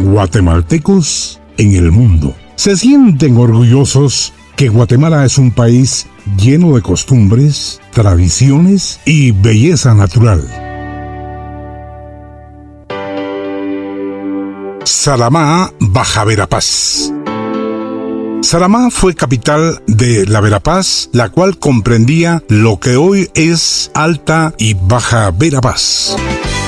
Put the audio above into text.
guatemaltecos en el mundo. Se sienten orgullosos que Guatemala es un país lleno de costumbres, tradiciones y belleza natural. Salamá, Baja Verapaz. Salamá fue capital de la Verapaz, la cual comprendía lo que hoy es Alta y Baja Verapaz.